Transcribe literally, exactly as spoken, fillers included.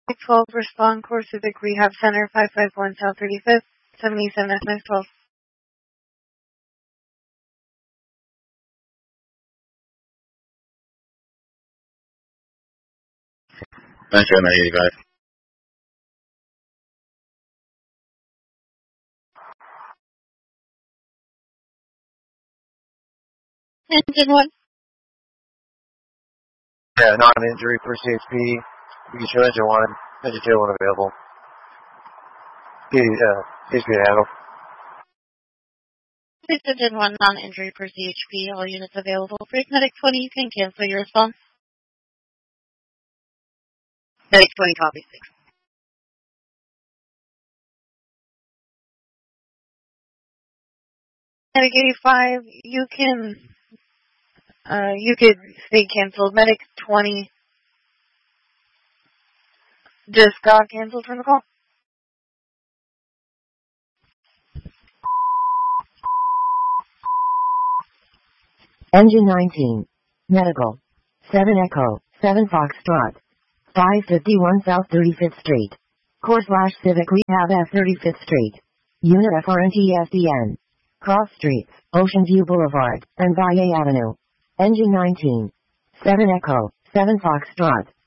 twelve, respond, Core Civic Rehab Center, five five one South thirty-fifth, seventy-seven S nine twelve. nine seven nine eighty-five. Engine one. Yeah, non-injury for C H P. You can show engine one, engine two one available. P, uh, C H P to handle. This engine one, non-injury per C H P, all units available. Break Medic twenty, you can cancel your response. Medic twenty, copy six. Medic eighty-five, you can, uh, you could stay canceled. Medic twenty just got canceled from the call. Engine nineteen. Medical. seven Echo, seven Foxtrot. five fifty-one South thirty-fifth Street. Core slash Civic Rehab F thirty-fifth Street. Unit F R N T S D N. Cross Streets, Ocean View Boulevard, and Valle Avenue. Engine nineteen. seven Echo, seven Foxtrot.